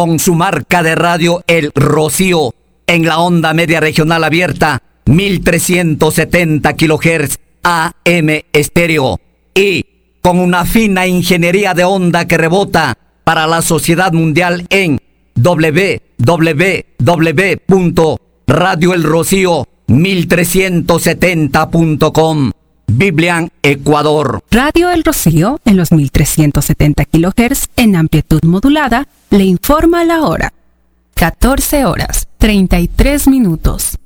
con su marca de radio El Rocío en la onda media regional abierta 1370 kHz AM estéreo y con una fina ingeniería de onda que rebota para la sociedad mundial en www.radioelrocío1370.com. Biblian, Ecuador. Radio El Rocío, en los 1370 kHz en amplitud modulada, le informa la hora. 14 horas, 33 minutos.